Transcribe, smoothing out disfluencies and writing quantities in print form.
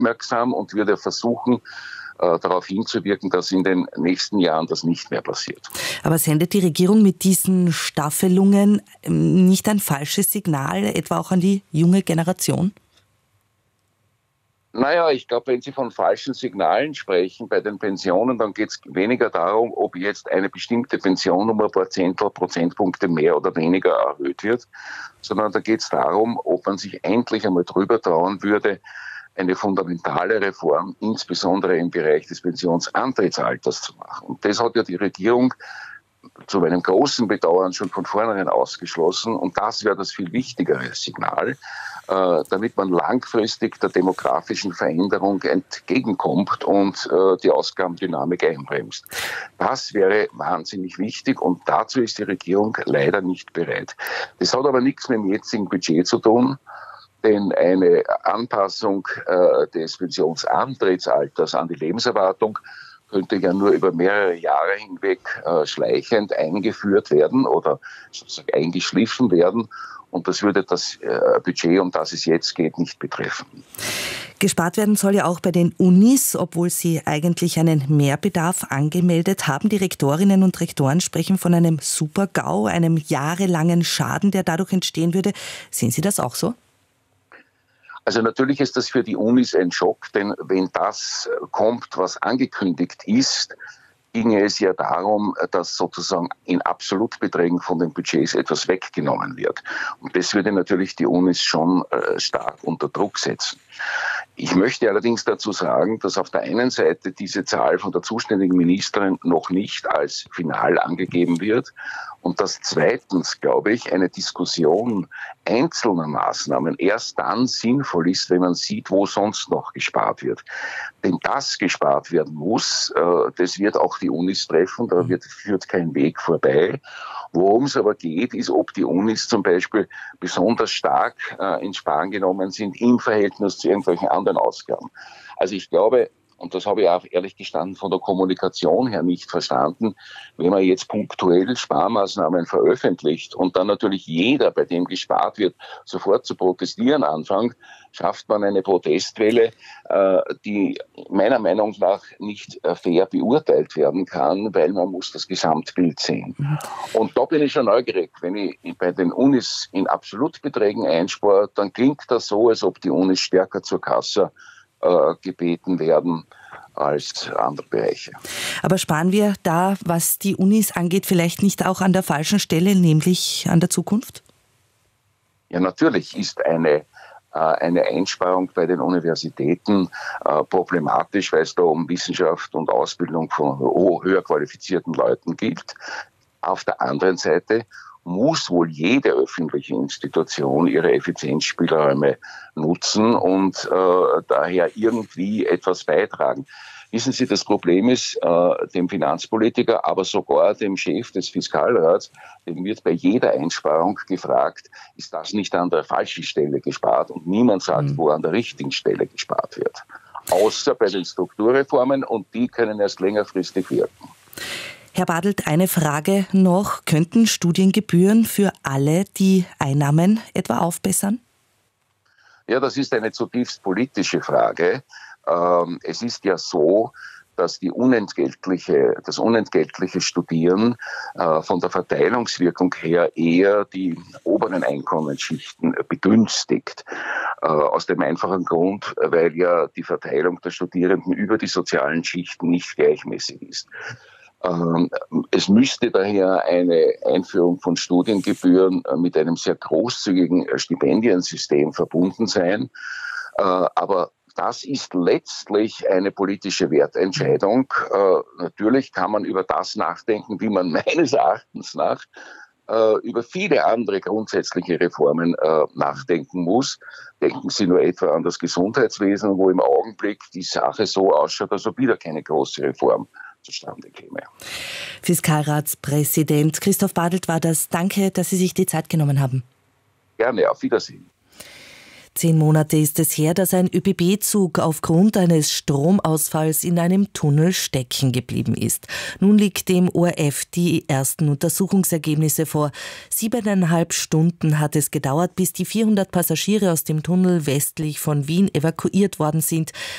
aufmerksam und würde versuchen, darauf hinzuwirken, dass in den nächsten Jahren das nicht mehr passiert. Aber sendet die Regierung mit diesen Staffelungen nicht ein falsches Signal, etwa auch an die junge Generation? Naja, ich glaube, wenn Sie von falschen Signalen sprechen bei den Pensionen, dann geht es weniger darum, ob jetzt eine bestimmte Pension um ein paar Prozentpunkte mehr oder weniger erhöht wird, sondern da geht es darum, ob man sich endlich einmal drüber trauen würde, eine fundamentale Reform, insbesondere im Bereich des Pensionsantrittsalters zu machen. Und das hat ja die Regierung zu meinem großen Bedauern schon von vornherein ausgeschlossen. Und das wäre das viel wichtigere Signal, damit man langfristig der demografischen Veränderung entgegenkommt und die Ausgabendynamik einbremst. Das wäre wahnsinnig wichtig und dazu ist die Regierung leider nicht bereit. Das hat aber nichts mit dem jetzigen Budget zu tun. Denn eine Anpassung des Pensionsantrittsalters an die Lebenserwartung könnte ja nur über mehrere Jahre hinweg schleichend eingeführt werden oder sozusagen eingeschliffen werden. Und das würde das Budget, um das es jetzt geht, nicht betreffen. Gespart werden soll ja auch bei den Unis, obwohl sie eigentlich einen Mehrbedarf angemeldet haben. Die Rektorinnen und Rektoren sprechen von einem Super-GAU, einem jahrelangen Schaden, der dadurch entstehen würde. Sehen Sie das auch so? Also natürlich ist das für die Unis ein Schock, denn wenn das kommt, was angekündigt ist, ginge es ja darum, dass sozusagen in Absolutbeträgen von den Budgets etwas weggenommen wird. Und das würde natürlich die Unis schon stark unter Druck setzen. Ich möchte allerdings dazu sagen, dass auf der einen Seite diese Zahl von der zuständigen Ministerin noch nicht als final angegeben wird und dass zweitens, glaube ich, eine Diskussion einzelner Maßnahmen erst dann sinnvoll ist, wenn man sieht, wo sonst noch gespart wird. Denn das gespart werden muss, das wird auch die Unis treffen, da führt kein Weg vorbei. Worum es aber geht, ist, ob die Unis zum Beispiel besonders stark ins Sparen genommen sind im Verhältnis zu irgendwelchen anderen Ausgaben. Also ich glaube, und das habe ich auch ehrlich gestanden von der Kommunikation her nicht verstanden, wenn man jetzt punktuell Sparmaßnahmen veröffentlicht und dann natürlich jeder, bei dem gespart wird, sofort zu protestieren anfängt, schafft man eine Protestwelle, die meiner Meinung nach nicht fair beurteilt werden kann, weil man muss das Gesamtbild sehen. Und da bin ich schon neugierig. Wenn ich bei den Unis in Absolutbeträgen einspare, dann klingt das so, als ob die Unis stärker zur Kasse gebeten werden als andere Bereiche. Aber sparen wir da, was die Unis angeht, vielleicht nicht auch an der falschen Stelle, nämlich an der Zukunft? Ja, natürlich ist eine Einsparung bei den Universitäten problematisch, weil es da um Wissenschaft und Ausbildung von höher qualifizierten Leuten geht. Auf der anderen Seite muss wohl jede öffentliche Institution ihre Effizienzspielräume nutzen und daher irgendwie etwas beitragen. Wissen Sie, das Problem ist, dem Finanzpolitiker, aber sogar dem Chef des Fiskalrats, dem wird bei jeder Einsparung gefragt, ist das nicht an der falschen Stelle gespart? Und niemand sagt, wo an der richtigen Stelle gespart wird. Außer bei den Strukturreformen und die können erst längerfristig wirken. Herr Badelt, eine Frage noch. Könnten Studiengebühren für alle die Einnahmen etwa aufbessern? Ja, das ist eine zutiefst politische Frage. Es ist ja so, dass das unentgeltliche Studieren von der Verteilungswirkung her eher die oberen Einkommensschichten begünstigt. Aus dem einfachen Grund, weil ja die Verteilung der Studierenden über die sozialen Schichten nicht gleichmäßig ist. Es müsste daher eine Einführung von Studiengebühren mit einem sehr großzügigen Stipendiensystem verbunden sein. Aber das ist letztlich eine politische Wertentscheidung. Natürlich kann man über das nachdenken, wie man meines Erachtens nach über viele andere grundsätzliche Reformen nachdenken muss. Denken Sie nur etwa an das Gesundheitswesen, wo im Augenblick die Sache so ausschaut, als ob wieder keine große Reform zustande käme. Fiskalratspräsident Christoph Badelt war das. Danke, dass Sie sich die Zeit genommen haben. Gerne, auf Wiedersehen. 10 Monate ist es her, dass ein ÖBB-Zug aufgrund eines Stromausfalls in einem Tunnel stecken geblieben ist. Nun liegt dem ORF die ersten Untersuchungsergebnisse vor. 7,5 Stunden hat es gedauert, bis die 400 Passagiere aus dem Tunnel westlich von Wien evakuiert worden sind.